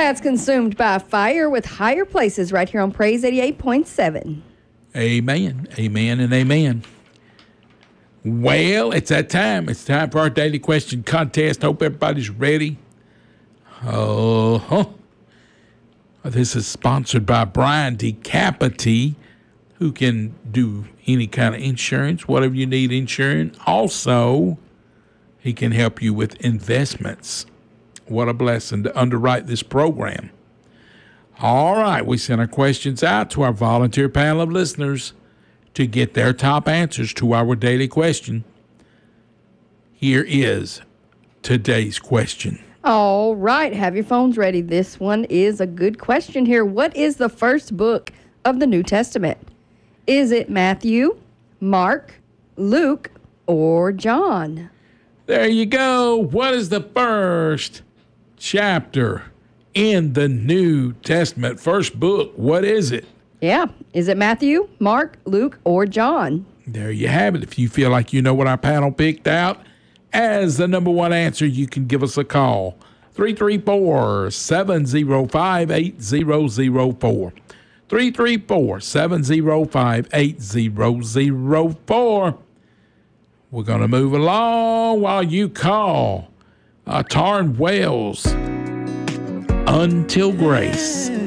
That's consumed by fire with higher places right here on Praise 88.7. Amen. Amen and amen. Well, it's that time. It's time for our daily question contest. Hope everybody's ready. This is sponsored by Brian DeCapity, who can do any kind of insurance, whatever you need insurance. Also, he can help you with investments. What a blessing to underwrite this program. All right, we sent our questions out to our volunteer panel of listeners to get their top answers to our daily question. Here is today's question. All right, have your phones ready. This one is a good question here. What is the first book of the New Testament? Is it Matthew, Mark, Luke, or John? There you go. What is the first chapter in the New Testament? First book. What is it? Yeah. Is it Matthew, Mark, Luke, or John? There you have it. If you feel like you know what our panel picked out as the number one answer, you can give us a call. 334-705-8004. 334-705-8004. We're going to move along while you call Taryn Wells, Until Grace.